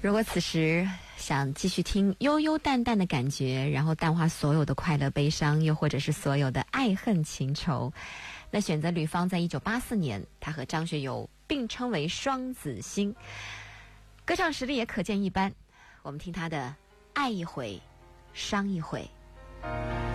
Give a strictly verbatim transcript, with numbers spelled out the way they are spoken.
如果此时想继续听悠悠淡淡的感觉，然后淡化所有的快乐悲伤，又或者是所有的爱恨情仇，那选择吕方在一九八四年，他和张学友并称为双子星，歌唱实力也可见一斑。我们听他的爱一回伤一回。